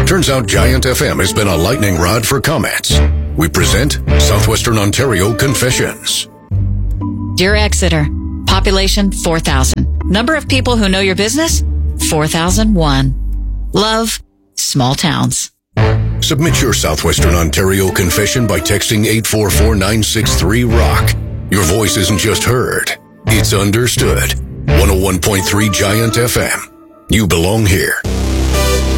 Turns out Giant FM has been a lightning rod for comments. We present Southwestern Ontario Confessions. Dear Exeter, population 4,000. Number of people who know your business? 4,001. Love, small towns. Submit your Southwestern Ontario confession by texting 844-963-ROCK. Your voice isn't just heard, it's understood. 101.3 Giant FM. You belong here.